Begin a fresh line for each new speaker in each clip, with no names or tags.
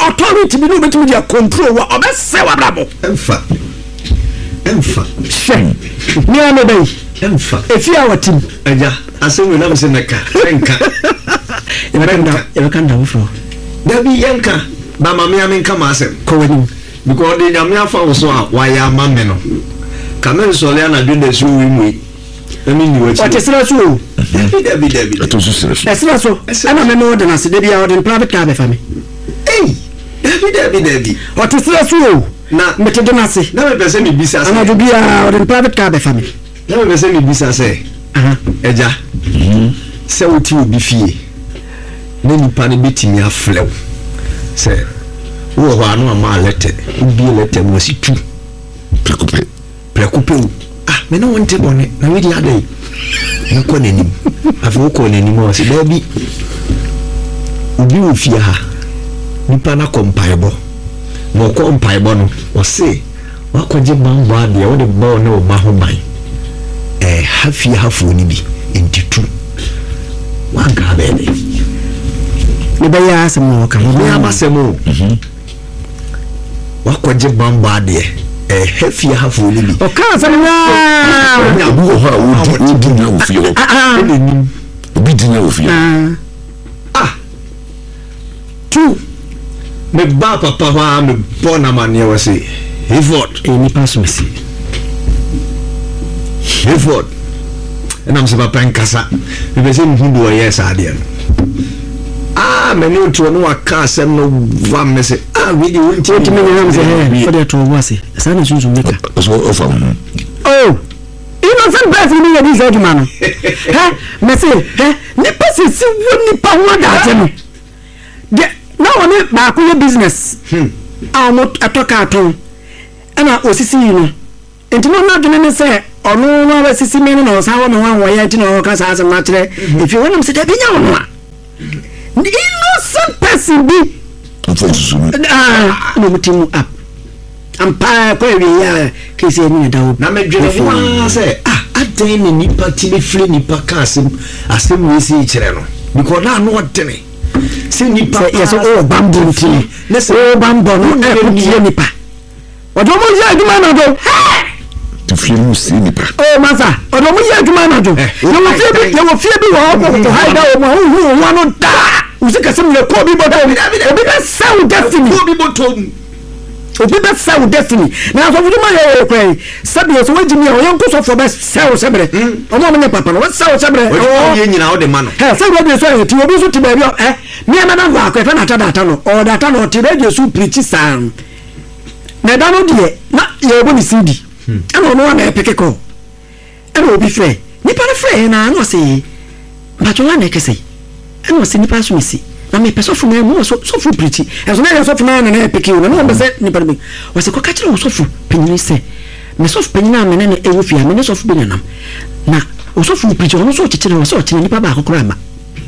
authority bi no betimi dia control wa obese wa brabo
emfa
ni ame bay
emfa
efia watim
aja asemi na mse neka enka
Ebekanda wofro
dabi yenka ba mama ya menka ma asem
ko wani
because de nyame afa wo so a wa ya ma me no kamen so le na dwede so wi mu emi ni wachi
o tesira so
dabi
to so sere so
esira so ana me no de na se de bia o de private car be fa me
dabi
o tesira so
na
mete de na se
na me pese mi bisa se
ana do bia o de private car be fa me
na me pese mi bisa se eja se wuti obi fie na nipa ne betimi aflew se wo ho anu ama lete ubi lete mo si tu prekupe me no wonte bone na we di adai me ko nanim afi ko nanim o se dabi ubi wo fie ha nipa na kompaebo mo kompaebo no o se wa kwaje bambo ade wo de bo na o ma ho ban hafi hafu ni bi entitu wa ga bele
ni ba ya asemo ka
mo ya masemo wa kwaje bambo ade hafi hafu ni bi
o ka asemo
ya bu ho a odi na wo fie ho obi di na wo fie
tu me ba papa wa me bona mane wa se Hayford
ni pass me si
Hayford and I'm super pankasa me be say hundu o yes ade me no to no aka asem no va me say really won't
me nyam say for the to wase sa na sunsun meka
so ofa
innocent person ni yedi say man me say ni person si woni pa ho da je no de na woni ba ko business no atoka aton ana osisi no enti no na dene ne say ono no ba sisi me no sa wo me wan wo ya enti no ka sa asem na kire if you want to say da binya wo no innocent person be no mutimu up ampa ko wi ya kesi ni da wo
na me dwene wa say adan ni nipa timi fle nipa ka asem we si kire no because na no dene se nipa
yes o bambo nti le se o bambo no e nipa odo mo ya aduma na do
to feel mu si nipa
o masa odo mo ya aduma na do ye wo fie bi wo ko haida o mo hu wa no da usika sem le ko bi bodo obi be sound destiny
ko bi botom
obi be sound destiny na so fudu ma ye kwai sabi so wajimi o yanko so for be sell sebre o mo me papa no sell sebre
o ye nyina o de ma no
so we be so ti obi so ti ba bi me na na va ko fa na data no o data no ti radio so preach sam na da no de na ye bo ni cd ana no na epeke ko ana obi frɛ nipa na frɛ na no se ba to na kese ana se nipa so misi na me peso fu na mo so fu preach enso na so fu na na epeke o na no be se nipa me o se ko ka kire o so fu penyin se me so fu penyin na me na e wo fia me ne so fu benyanam na o so fu preach o no so kire o so kire nipa ba akokora ma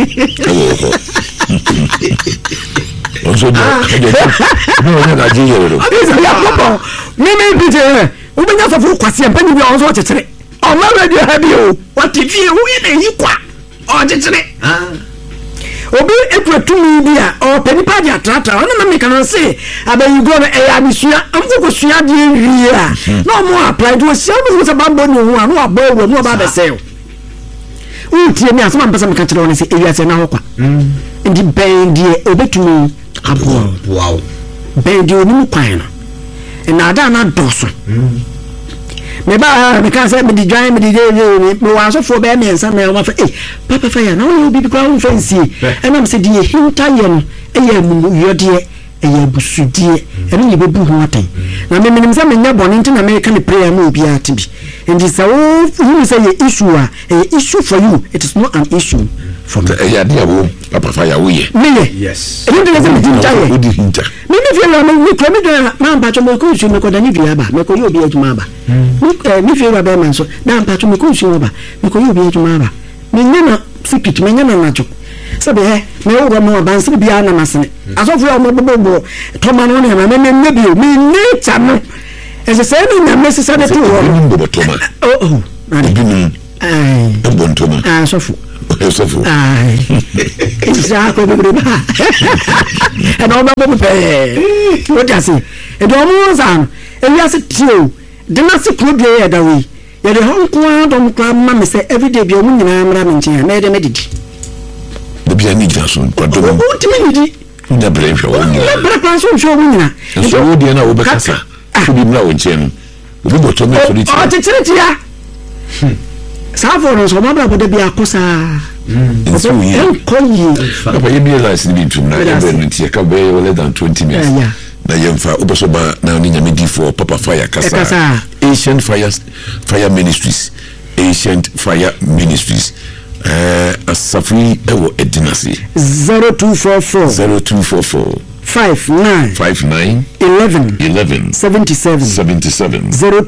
also no na je yero
ya popo me preach ubenya so fu kwase empani bi o so kire o ma radio ha bi o what if you we na yi kwa o kire obi ekwatumi bia o penipa dia tratra ona na me kan say abayi go na e abisua amfoko sua de wie a no mo apply to sia mo se bambo ni hu a no abo wo no ba be sell untie mi asoma mpesa me kan kire ona say e wiase na hokwa ndi bendi obetumi abo
wow
bendi oni mu kwan no na ada na doso me ba me kan say me di join me di me wa so for be me ensa me ma fa papa fa ya na wo bi kwa wo fancy e na me say di hinta ye no e ya mu yode e ya busudie e no ye bebu ho atan na me nim say me nya bone nti na me kan prayer no obi atibi and this you say ye issue a issue for you, it is not an issue for me.
Ya dia wo papa fa ya wo ye
me
yes
e no dey say me hinta ye
wo di hinta
me me feel me ko me do na mpa cho me ko issue me ko dani bia ba me ko yo bi aduma ba me feel ba man so na mpa cho me ko issue ba me ko yo bi aduma ba me nyana secret me nyana na cho sabe me wo mo ba nsiri bia na masene aso fu o mo bobo to ma no na me bi me nature no ese se ni na me se to wo
ni bobo to ma
oh
bi ni
ai
bon to ma
so fu
Yosefo.
Ai. Isa ko be ba. E no ba mo pe. What you say? E do mo san. E wi ase tio. De na se kro de ya da wi. Ya de hon ko do mo kra ma me say every day bi o mu nyina mra me nchen na e de me didi.
De bi ani jaso kwado mo.
O ti me didi.
Da brefo wa ni.
Bra plan so show mu nyina.
So wo de na wo be kasa. Ko bi mra wo nchen. Obi bo to me so dit.
O ti ya. Safo so ma bra bo de bi akosa.
So we papa you realize the bit na e ka be less than 20 minutes. Na yemfa oboso ba na ni nyame di for Papa Fire kasa. Ancient Fire Ministries. Ancient Fire Ministries. Asafri ewo edinasi 0244 59 11 77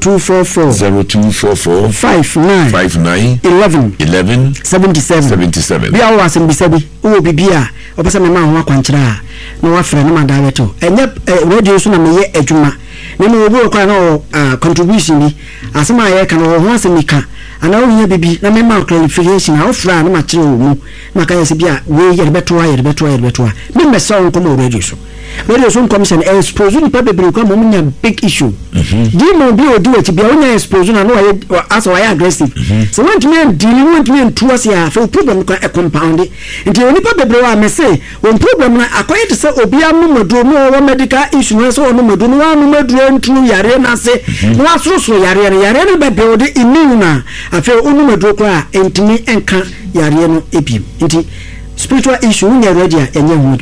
0244 59 11 77
bia wo asem bisabi wo bibia obasa me ma ho akwankyera na wa frɛ na madaweto enye radio so na meye adwuma na me obi okwa na contribution ni asema ye ka no ho asem nika ana wo nya bibi na me ma clarification na ofra na ma kyerɛ wo mu na ka yesi bia we ye beto me mesa on ko radio so commission expose ni pa bebre ko mo nya big issue di mo bi odi wati bia wonya expose na no as why aggressive so want me to us ya for problem ko compound nti oni pa bebre wa me say won problem na akoye to say obi amomodo no wo medical issue no so ono modo no wa amomodo ntu yare na se no asoro yare no bebe odi immune na afi ono modo ko a entimi enka yare no ebim nti spiritual issue nya ready a enye hu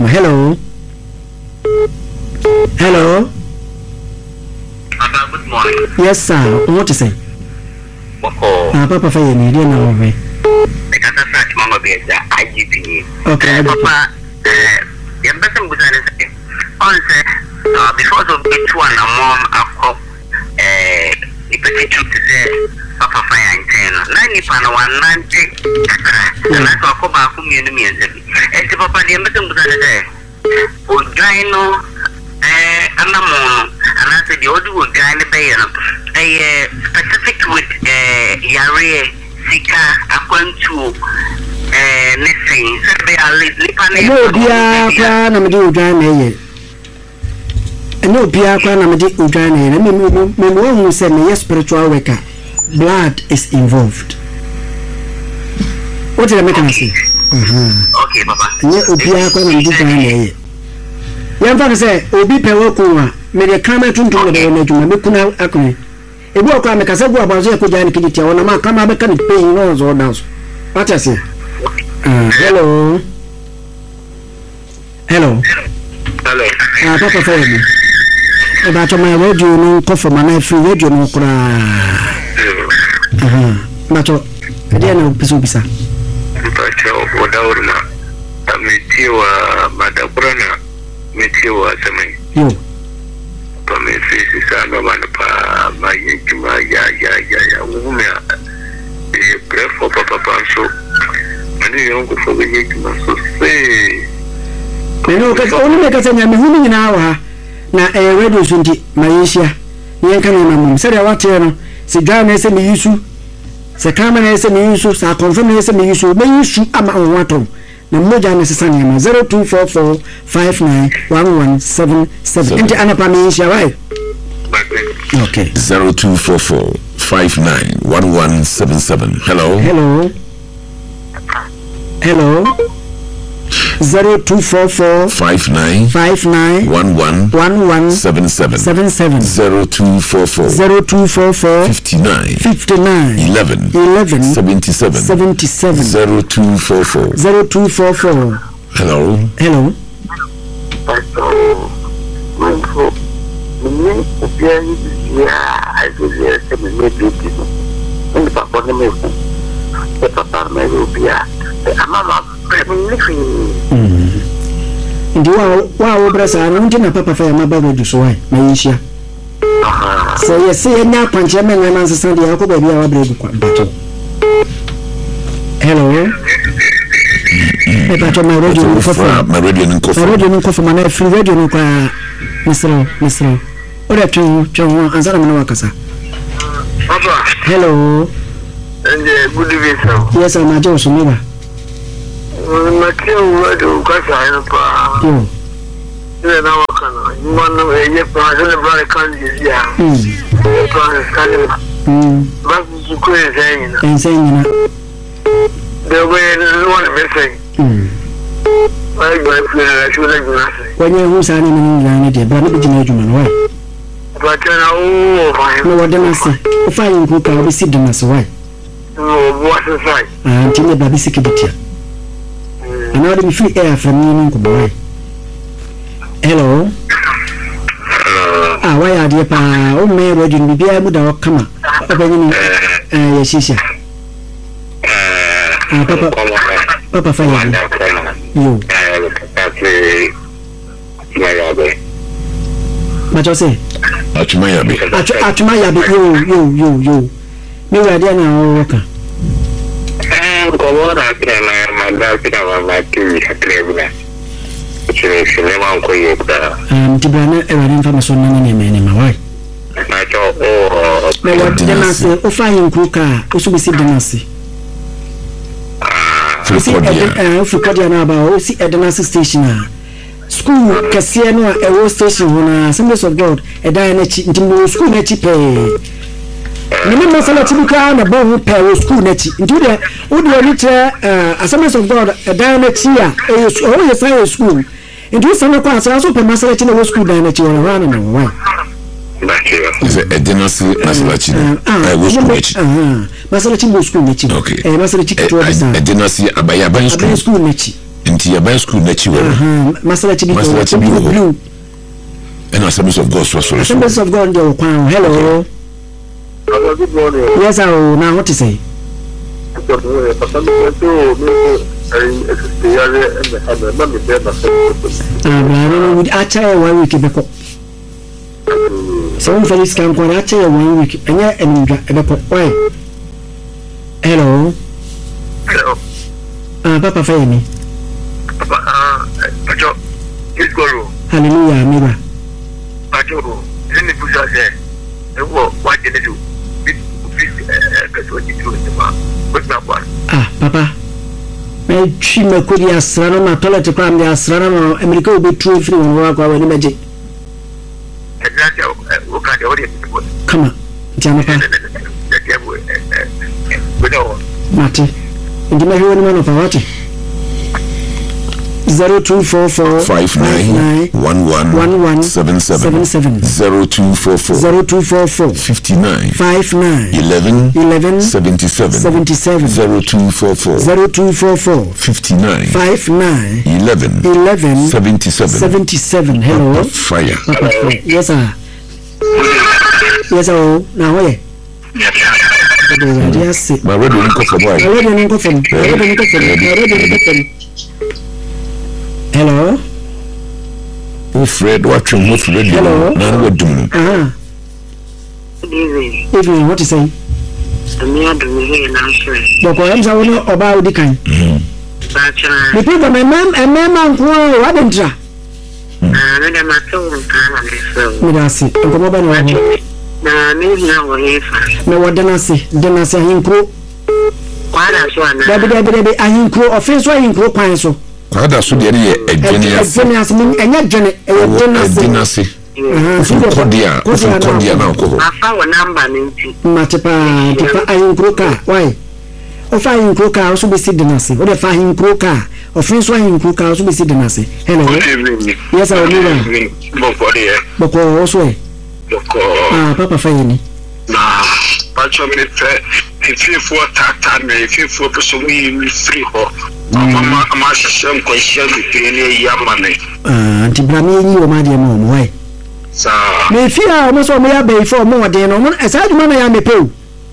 Hello.
Good morning.
Yes, sir. What to say? Papa Fire, you didn't know me.
I can't start Mama Bear, IGP.
Okay,
Papa. The ambassador was before the big one, a mom, a cop, if it's true to say Papa Fire and 10, 90 and that's what Papa whom you mean. And the Papa, the ambassador was there. Ugano anamono and I said the audio ugano bay a specific with yare sika akwantu nesing said they are lipane
no bia kwa na medi ugano ye no bia kwa na medi ugano ye me who say me spiritual worker blood is involved. What did I make say?
Okay, Papa.
Nye obia kwa na medi ugano ye yamfa say obi pewo kunwa me de kama tuntu de na djuma me kuna akune ebi okwa me kasa bu abanzo ekoja ni kijitia wona ma kama be kan pay no zo dance what you say hello Papa Fire me about my radio no coffee man free radio no kura macho dia na bisa
mpacho odaurna ametiwa madabrana metiwa semai
yo
pa me fisi sana bana pa mayejuma ya umea prefo papa so ani yongo fo mayejuma so se
no ka onu me ka sanya me hunu nyina wa na radio so ndi mayeshia yen kan na mum se da wate no se dwa na se me yusu se kama na se me yusu sa confirm na se me yusu me yusu ama onwato na mmoja na sasa ni 0244591177 nti anapa meisha wai okay
0244591177 hello
0244
59 1177 0244 59 11 77
0244
hello
ndi wa brasa na nti na Papa Fire mababa du so wai mayishia so yesi nya kwanche menwe na nsesa ndi yakọ ba bia wa break kwa bato hello Epato my radio no kofa my free radio no kwa misro ora tu anzana mna wakasa
Papa
hello
and good evening sir
yes I'm Ajo Sumiba
Matthew, what do you guys know? You know, one of the brother countries, yeah. But you couldn't say, the way no one missing. When you're signing in but not in way. But no, what do I say? If I cook, I'll be sitting as away. No, what's inside? Until the baby sick. And now the free air from me. Hello. Why are you pa? Oh, may you be able to come up? Yes, yes. Papa, fine. You. What you say? Atumayabi, you. Me were there now, Walker. Come on, I can, my dad, my TV, Tibrana, everything from a son in my wife. My what then I say, oh, fine, cooker, also we see the Nancy. If you cut your about, see at the Nancy station. School, Cassiano, a war station, Assemblies of God, a Dianachi, into school, Netty pay. Remember, Salachi Crown, a bone pair of school, Netty, into the Woodward Assemblies of God, a Dianachi, always a school. Into some class, I also pay myself in the school Dianachi or running away. Is a dynasty, Masalachi? I was Masalachi was school, Netty. Okay, a Masalachi, a dynasty, a Bayaban school, Netty. Into your best school, Netty, Masalachi blue. And Assemblies of God, Assemblies of God, hello. Good morning. Yes, now what to say? I tell you 1 week ago. Some fellows can go out 1 week and why? Hello. Papa Femi. Hallelujah, Mira. What did you do? Papa. May she make good astronomer, toilet cram the astronomer, America will be true free and work our magic. Come on, Jamapa. Marty, and you may hear one of our 0244 59 11 77 0244 59 11 77 0244 59 11 77. Hello. Fire. Yes, sir. Yes, sir. Now, where? Yes, my red one for boy. Hello. Fred, what you move ready? Hello. Evening, what is saying? I'm sorry about the kind. The people, my mom and my mom, what didn't you? No, what did I say? Then I say, I include. I include offense, I include Panso. Kwada so de ye agenias and ya gene dinasi kodia na ko afa wo number nti matepa tifa ayin kroka why ofa ayin kroka so be si dinasi o de fa ayin kroka ofin so ayin kroka so be si dinasi hello yes I will boko also papa fayini na pacho me fe if you tata me if you person we free ho mama am question between yamane anti brami ni o ma de mo why sa me fia mo so me ya be for mo de no mo aside man ya me pe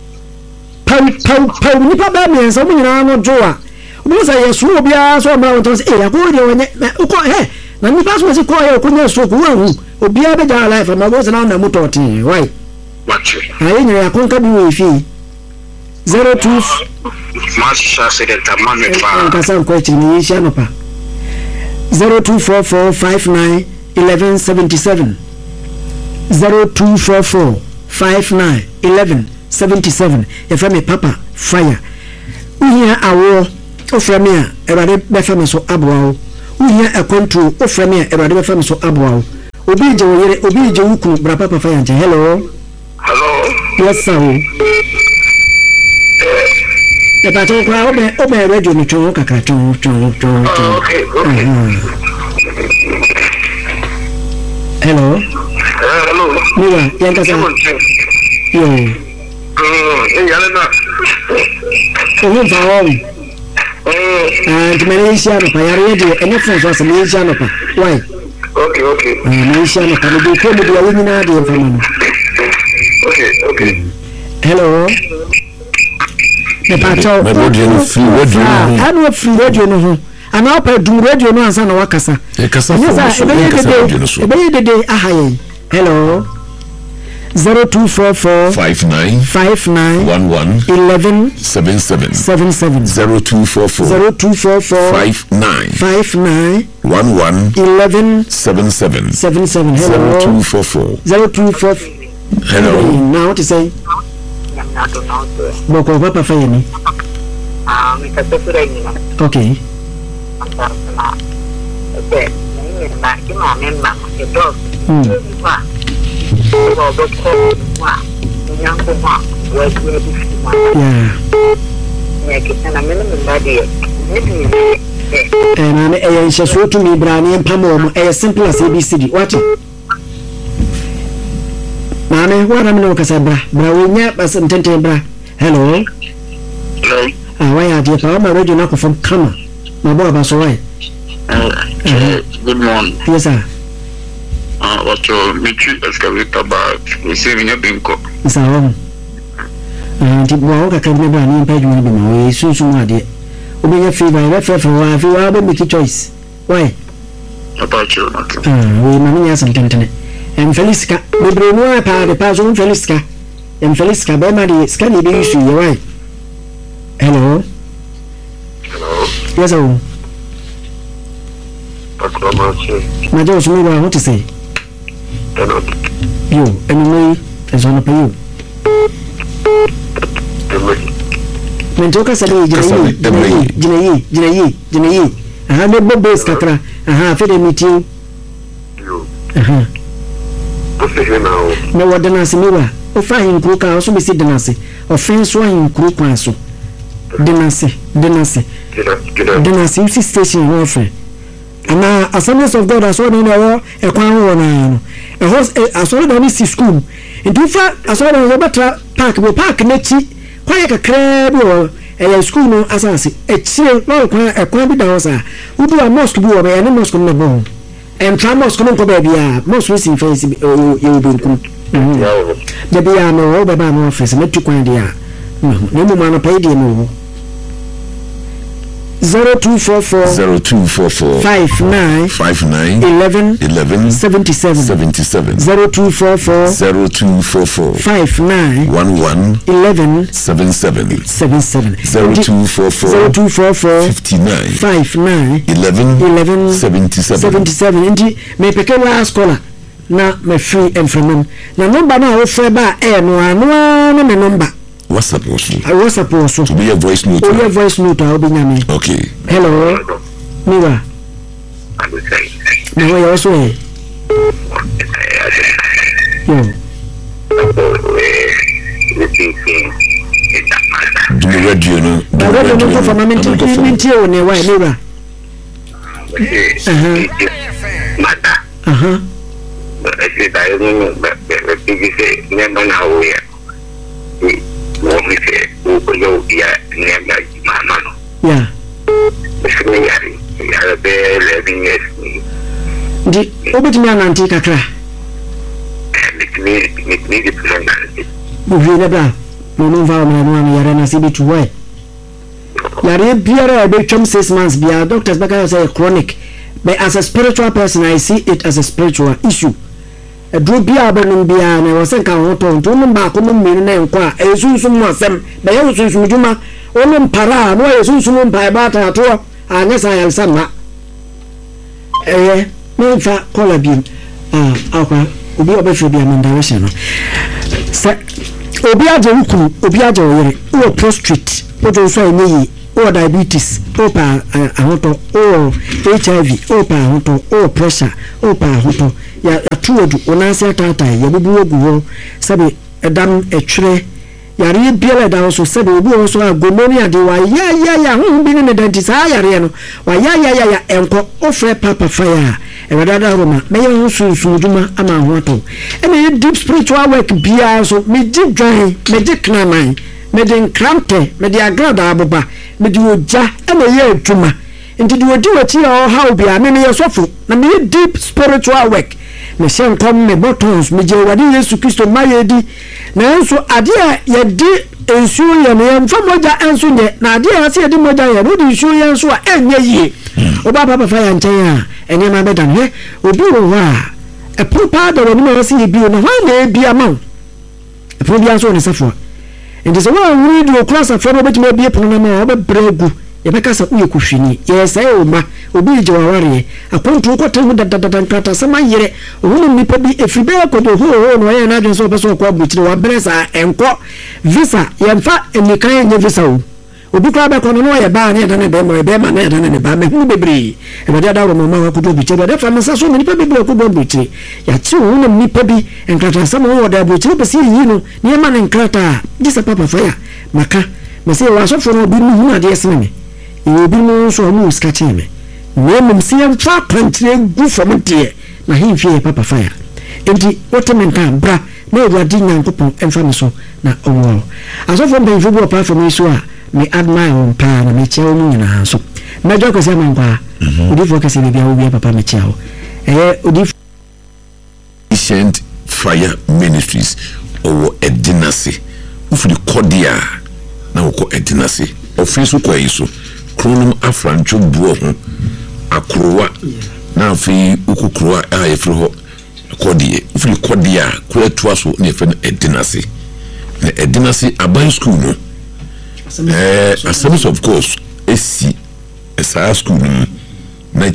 pau ni pa ba me so mo nyina no joa mo say yesu obia so mo won say ya ko de wonye uko he na ni pa so se ko ya ko nya so ko wan obia be ja life na mo se na mo toti why watch ayi ni ya kon ka bi we fi 02 Masha said that man Kasan question ni shano pa 0244 59 11 77 0244 59 11 77 if I'm a papa fire we here awo
ofra me a erade be fa me so aboa wo uhia control ofra me a erade be fa me so aboa wo obi je wo yere obi je wuku bra papa fa yanje hello yes sir the battle crowd obe radio ni chon kaka chon hello Mira, yanka sa yo oh fa home and Malaysia no pa yare de ene fon so Malaysia no pa why
okay
Malaysia no pa do ko do ya nyina de fama
okay
hello the battle free radio no ana opa dum radio no ansa na wakasa ebe de ahaye hello 0244 59 11 77 0244 59 11 77 hello 0244 hello now what to say boko papa fayeni okay and I just wrote to me Brani and Pamo as simple as ABCD. What? Nane, what am I no Casabra? Brawina, as intended bra. Hello. Why are you from original from Kama? My boy was right.
Good morning.
Yes, sir.
What your metric excavator about receiving a bingo?
It's our own. And it was a company brand page will be my way soon. Obey a fever, I refer for a few hours, make a choice. Why?
About you,
we money as something. And Felisca, we bring more part the person Felisca. And Felisca, by my scanny be issue, you're right. Hello? Yes, oh. My daughter, what to say? You, anyway, as one of you. When Toka said, Jinayi, I have a bobbes cacra, I have a meet you. No, what the Nasimiwa, or fine crook, I also be said the Nasi, or fence wine crook, so. Denasi, station warfare. And now, Assemblies of God, I saw in a crown a horse, I saw the Missy school. In too far, I saw the Robert Park, will park Nechi, quite a crab or a school no assassin, a chill, no, a crabby dancer, who do a mosque boy, and a mosque on the bone. And try mosque on the baby, most recent face, you will be good. The Biano, Babano office, and let you find the no man pay the move. 0244 59 11 77 0244 59 11 77 0244 59 11 77 Indeed, may pick a last caller. Now, my free and from him. Now, number now, offer by air, no number.
WhatsApp also.
WhatsApp also.
To be a voice note.
Oh, your voice note. I'll be name.
Okay.
Hello. Mira. No, you also. Yo.
Do you radio no?
Do radio no for moment. Minti o ne why Mira. Yeah. Di obetumi ananti kakra. Buhwe na bra. No no va no yare na sibi tuwe. Yare biara be twam 6 months bia doctors baka say chronic. But as a spiritual person I see it as a spiritual issue. A dro bia benum bia na wo senka ho to no ba ko no mmiri na nkwa esunsun mo asem ba ye sunsun juma ono para no esunsun mpa ba ta to anya sa yan sama me fa kola bi akwa obi obefu bi am direction no se obi aje wuku obi aje oyere wo prostrate wo do so enyi or diabetes, or ahoto, or HIV, or ahoto, or pressure, or ahoto. Ya tuodu onase tata ya bubu oguwo sabe edam etwere yare biela da so sabe obi wo so agomoni ade wa ya hu bi ne dentist yare no wa ya enko ofre papa fire e wadada roma me ye hu sunsun duma ama ho to ene deep spiritual work bia so me di join me di knaman me di nkrante me di agrada aboba me di oja ene ye aduma nti di odi wati o how bia me ye sofo na me deep spiritual work me shen kom me buttons me je wadi Yesu Kristo mayedi na enso ade a ye di ensu ye me mfa moja ensu nye na ade a se ye di moja ye no di ensu ye ensu a enye yie oba papa fa ya nchen a enye ma bedan he obi wo ha e propa da woni me se ye bi no ha na bi ama e pro bi anso ne safo enti se wa read your class of for beti me bi pono na ma oba bregu yɛbɛka sɛ woyɛ kuhwini yɛsɛe wo ma obi gye wawareɛ akwantu kɔtɛ mu dadadankata sɛ mayere ɔhunu nnipa bi ɛfiri bɛyɛ kɔdɔ hoho na ɔyɛ no adwene sɛ wɔpɛ sɛ ɔkɔ abukyire wabrɛ saa ɛnkɔ visa yɛmfa nnikan nyɛ visa wo obi koraa bɛkɔ no na ɔyɛ baa ne ɛda ne bɛma na ɛda ne baa mahunu bebree ɛbɛde ada worɔmama wakɔdɔ abukyire bɛde fa me nsa so ma nnipa bebree akɔdɔ abukyire yɛakye wo honam nnipa bi nkratasɛm wowɔ da abukyire pɛ sɛ yɛyi no ne yɛma ne nkrataa gye sɛ papa fa a maka mɛsɛ yɛwɔ asɔfoɔ no obi no hunu adeɛ sene me obi no so amu skache me na mum se yamfa kwantire gu fam de na himfie papa fire enti wotementa bra na ewadi nyankopon emfa me so na owo asofo mbenfo bi opa fam so a me admire on pa na me chewo mu nyina so mejo ko se mankwa odifo kase bia wo bia papa me chewo odifo
Ancient Fire Ministries owo edinase ufudi kodia na woko edinase ofisu kwa iso kronum afrancho buo ho akrowa na afi ukukrowa a yefri ho kodie ufri kodia kura tuaso na yefe edinase na edinase aban school no Assemblies of course esi esa school no na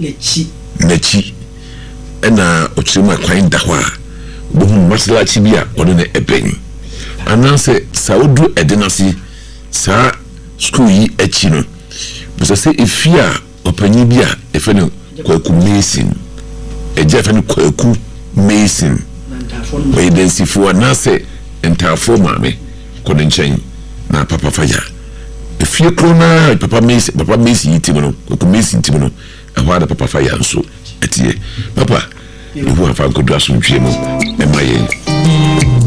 chi ena ochirima kwan da ho a bohu masala chi bia ono na eben ananse saudu edinase sa school yi echi no because say ifia opanyi bia efene kwaku mason eje efene kwaku mason we densi for na say entafo mame kono nchen na papa faya ifia krona papa mason yitimo no kwaku mason timo no ehwa da papa faya nso etie papa ehu afa kodo aso ntwe mu emaye